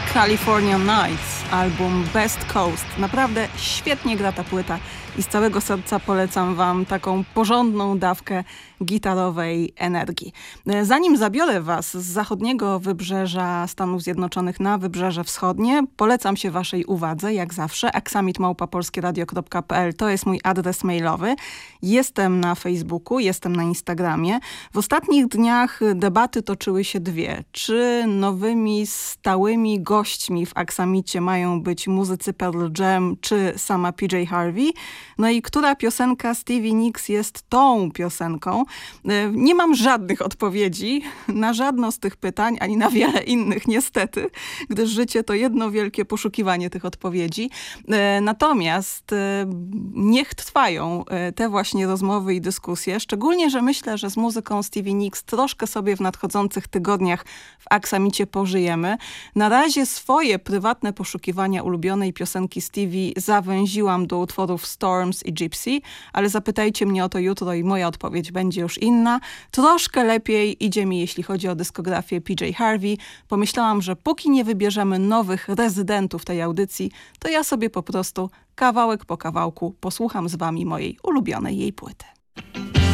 California Nights, album Best Coast. Naprawdę świetnie gra ta płyta i z całego serca polecam wam taką porządną dawkę gitarowej energii. Zanim zabiorę was z zachodniego wybrzeża Stanów Zjednoczonych na wybrzeże wschodnie, polecam się waszej uwadze, jak zawsze. aksamit@polskieradio.pl to jest mój adres mailowy. Jestem na Facebooku, jestem na Instagramie. W ostatnich dniach debaty toczyły się dwie. Czy nowymi stałymi gośćmi w Aksamicie mają być muzycy Pearl Jam, czy sama PJ Harvey? No i która piosenka Stevie Nicks jest tą piosenką? Nie mam żadnych odpowiedzi na żadno z tych pytań, ani na wiele innych niestety, gdyż życie to jedno wielkie poszukiwanie tych odpowiedzi. Natomiast niech trwają te właśnie rozmowy i dyskusje, szczególnie, że myślę, że z muzyką Stevie Nicks troszkę sobie w nadchodzących tygodniach w Aksamicie pożyjemy. Na razie swoje prywatne poszukiwania ulubionej piosenki Stevie zawęziłam do utworów Storms i Gypsy, ale zapytajcie mnie o to jutro i moja odpowiedź będzie już inna. Troszkę lepiej idzie mi, jeśli chodzi o dyskografię PJ Harvey. Pomyślałam, że póki nie wybierzemy nowych rezydentów tej audycji, to ja sobie po prostu kawałek po kawałku posłucham z wami mojej ulubionej jej płyty.